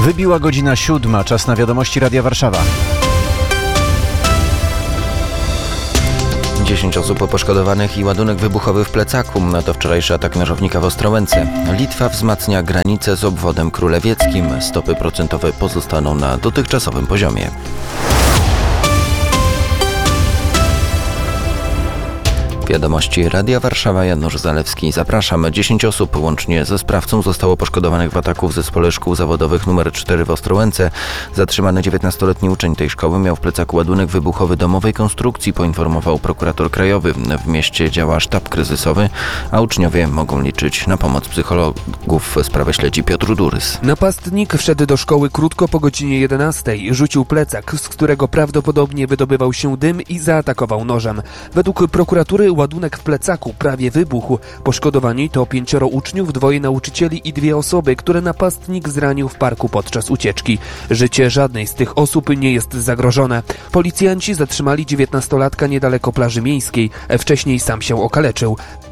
Wybiła godzina 7, czas na wiadomości Radia Warszawa. 10 osób poszkodowanych i ładunek wybuchowy w plecaku. To wczorajszy atak nożownika w Ostrołęce. Litwa wzmacnia granicę z obwodem królewieckim. Stopy procentowe pozostaną na dotychczasowym poziomie. Wiadomości Radia Warszawa, Janusz Zalewski. Zapraszam. 10 osób łącznie ze sprawcą zostało poszkodowanych w ataku w Zespole Szkół Zawodowych nr 4 w Ostrołęce. Zatrzymany 19-letni uczeń tej szkoły miał w plecaku ładunek wybuchowy domowej konstrukcji, poinformował prokurator krajowy. W mieście działa sztab kryzysowy, a uczniowie mogą liczyć na pomoc psychologów. Sprawę śledzi Piotr Durys. Napastnik wszedł do szkoły krótko po godzinie 11. Rzucił plecak, z którego prawdopodobnie wydobywał się dym i zaatakował nożem. Według prokuratury ładunek w plecaku prawie wybuchł. Poszkodowani to 5 uczniów, 2 nauczycieli i 2 osoby, które napastnik zranił w parku podczas ucieczki. Życie żadnej z tych osób nie jest zagrożone. Policjanci zatrzymali 19-latka niedaleko plaży miejskiej. Wcześniej sam się okaleczył.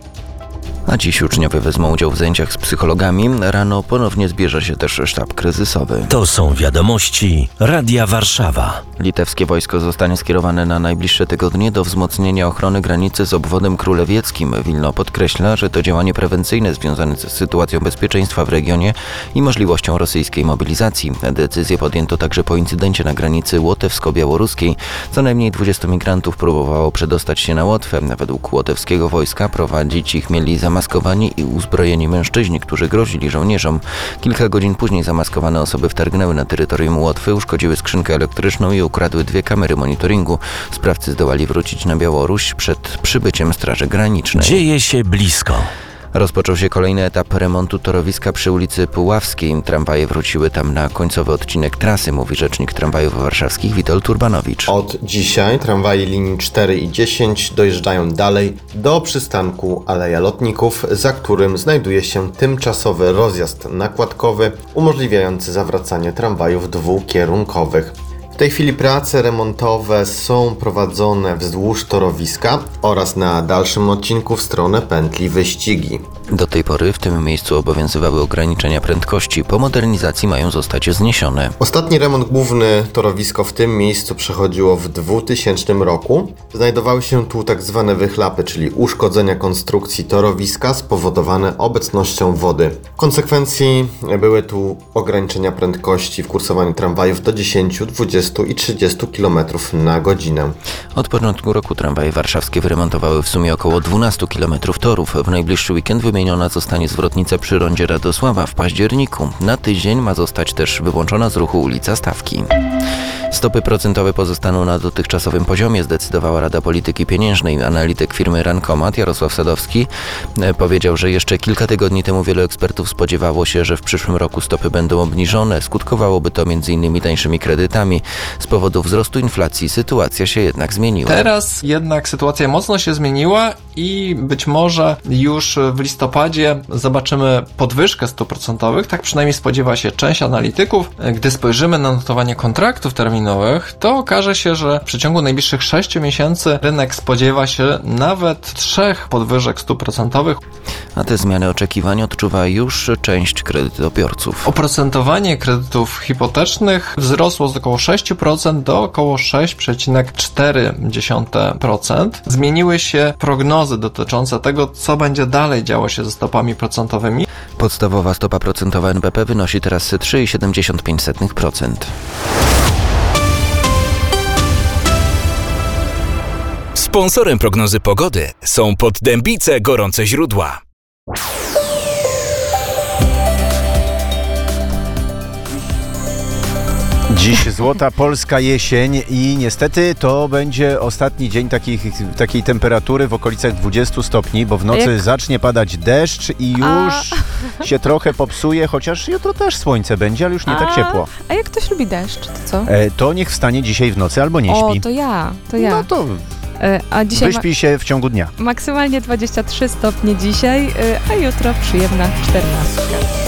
A dziś uczniowie wezmą udział w zajęciach z psychologami. Rano ponownie zbierze się też sztab kryzysowy. To są wiadomości Radia Warszawa. Litewskie wojsko zostanie skierowane na najbliższe tygodnie do wzmocnienia ochrony granicy z obwodem królewieckim. Wilno podkreśla, że to działanie prewencyjne związane z sytuacją bezpieczeństwa w regionie i możliwością rosyjskiej mobilizacji. Decyzję podjęto także po incydencie na granicy łotewsko-białoruskiej. Co najmniej 20 migrantów próbowało przedostać się na Łotwę. Według łotewskiego wojska prowadzić ich mieli zamaskowani i uzbrojeni mężczyźni, którzy grozili żołnierzom. Kilka godzin później zamaskowane osoby wtargnęły na terytorium Łotwy, uszkodziły skrzynkę elektryczną i ukradły 2 kamery monitoringu. Sprawcy zdołali wrócić na Białoruś przed przybyciem Straży Granicznej. Dzieje się blisko. Rozpoczął się kolejny etap remontu torowiska przy ulicy Puławskiej. Tramwaje wróciły tam na końcowy odcinek trasy, mówi rzecznik tramwajów warszawskich Witold Urbanowicz. Od dzisiaj tramwaje linii 4 i 10 dojeżdżają dalej do przystanku Aleja Lotników, za którym znajduje się tymczasowy rozjazd nakładkowy umożliwiający zawracanie tramwajów dwukierunkowych. W tej chwili prace remontowe są prowadzone wzdłuż torowiska oraz na dalszym odcinku w stronę pętli Wyścigi. Do tej pory w tym miejscu obowiązywały ograniczenia prędkości. Po modernizacji mają zostać zniesione. Ostatni remont główny torowisko w tym miejscu przechodziło w 2000 roku. Znajdowały się tu tak zwane wychlapy, czyli uszkodzenia konstrukcji torowiska spowodowane obecnością wody. W konsekwencji były tu ograniczenia prędkości w kursowaniu tramwajów do 10, 20 i 30 km na godzinę. Od początku roku tramwaje warszawskie wyremontowały w sumie około 12 km torów. W najbliższy weekend wymieniona zostanie zwrotnica przy rondzie Radosława w październiku. Na tydzień ma zostać też wyłączona z ruchu ulica Stawki. Stopy procentowe pozostaną na dotychczasowym poziomie, zdecydowała Rada Polityki Pieniężnej. Analityk firmy Rankomat Jarosław Sadowski powiedział, że jeszcze kilka tygodni temu wielu ekspertów spodziewało się, że w przyszłym roku stopy będą obniżone. Skutkowałoby to m.in. tańszymi kredytami. Z powodu wzrostu inflacji sytuacja się jednak zmieniła. Teraz jednak sytuacja mocno się zmieniła i być może już w listopadzie zobaczymy podwyżkę stóp procentowych. Tak przynajmniej spodziewa się część analityków. Gdy spojrzymy na notowanie kontraktów terminowych, to okaże się, że w przeciągu najbliższych 6 miesięcy rynek spodziewa się nawet 3 podwyżek stóp procentowych. A te zmiany oczekiwań odczuwa już część kredytobiorców. Oprocentowanie kredytów hipotecznych wzrosło z około 6% do około 6,4%. Zmieniły się prognozy dotyczące tego, co będzie dalej działo się ze stopami procentowymi. Podstawowa stopa procentowa NBP wynosi teraz 3,75%. Sponsorem prognozy pogody są Poddębice Gorące Źródła. Dziś złota polska jesień i niestety to będzie ostatni dzień takiej temperatury w okolicach 20 stopni, bo w nocy zacznie padać deszcz i już się trochę popsuje, chociaż jutro też słońce będzie, ale już nie tak ciepło. A jak ktoś lubi deszcz, to co? To niech wstanie dzisiaj w nocy albo nie śpi. O, to ja. No to a dzisiaj wyśpij się w ciągu dnia. Maksymalnie 23 stopnie dzisiaj, a jutro przyjemna 14.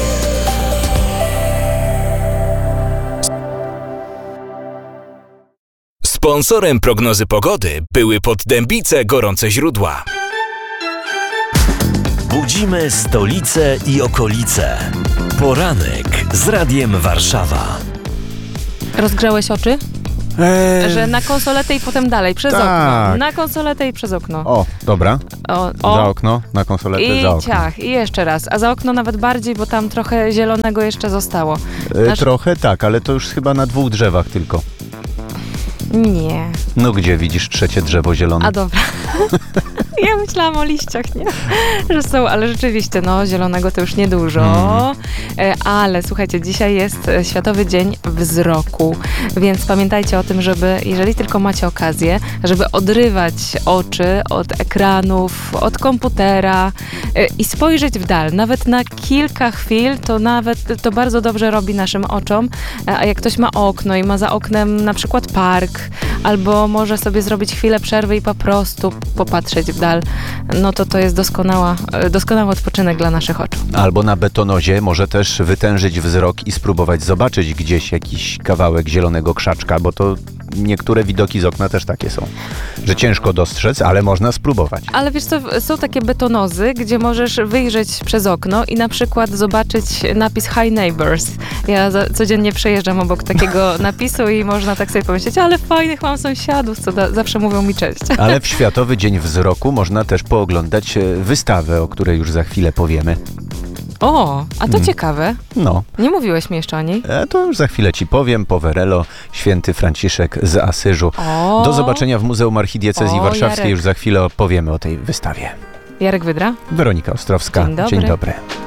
Sponsorem prognozy pogody były Poddębice Gorące Źródła. Budzimy stolicę i okolice. Poranek z Radiem Warszawa. Rozgrzałeś oczy? Że na konsoletę i potem dalej, przez okno. Na konsoletę i przez okno. O, dobra. Za okno, na konsoletę, I za okno. ciach, i jeszcze raz. A za okno nawet bardziej, bo tam trochę zielonego jeszcze zostało. Trochę tak, ale to już chyba na 2 drzewach tylko. Nie. No gdzie widzisz trzecie drzewo zielone? A dobra. Ja myślałam o liściach, nie? Że są, ale rzeczywiście, no zielonego to już niedużo. Ale słuchajcie, dzisiaj jest Światowy Dzień Wzroku, więc pamiętajcie o tym, żeby, jeżeli tylko macie okazję, żeby odrywać oczy od ekranów, od komputera i spojrzeć w dal. Nawet na kilka chwil, to bardzo dobrze robi naszym oczom. A jak ktoś ma okno i ma za oknem na przykład park, albo może sobie zrobić chwilę przerwy i po prostu popatrzeć w dal, no to jest doskonały odpoczynek dla naszych oczu. Albo na betonozie może też wytężyć wzrok i spróbować zobaczyć gdzieś jakiś kawałek zielonego krzaczka, bo to niektóre widoki z okna też takie są, że ciężko dostrzec, ale można spróbować. Ale wiesz co, są takie betonozy, gdzie możesz wyjrzeć przez okno i na przykład zobaczyć napis Hi Neighbors. Ja codziennie przejeżdżam obok takiego napisu i można tak sobie pomyśleć, ale fajnych mam sąsiadów, co zawsze mówią mi cześć. Ale w Światowy Dzień Wzroku można też pooglądać wystawę, o której już za chwilę powiemy. O, a to ciekawe. No. Nie mówiłeś mi jeszcze o niej? To już za chwilę ci powiem. Poverello, święty Franciszek z Asyżu. Do zobaczenia w Muzeum Archidiecezji Warszawskiej. Jarek. Już za chwilę opowiemy o tej wystawie. Jarek Wydra. Weronika Ostrowska. Dzień dobry. Dzień dobry.